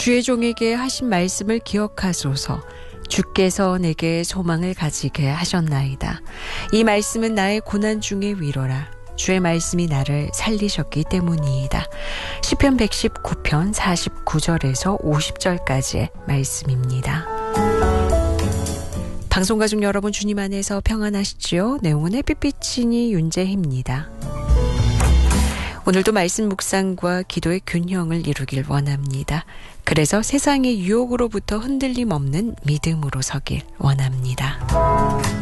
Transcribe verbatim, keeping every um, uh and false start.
주의 종에게 하신 말씀을 기억하소서. 주께서 내게 소망을 가지게 하셨나이다. 이 말씀은 나의 고난 중의 위로라. 주의 말씀이 나를 살리셨기 때문이다. 시편 백십구 편 사십구 절에서 오십 절까지의 말씀입니다. 방송가족 여러분, 주님 안에서 평안하시지요? 내용은 햇빛비치니 윤재희입니다. 오늘도 말씀 묵상과 기도의 균형을 이루길 원합니다. 그래서 세상의 유혹으로부터 흔들림 없는 믿음으로 서길 원합니다.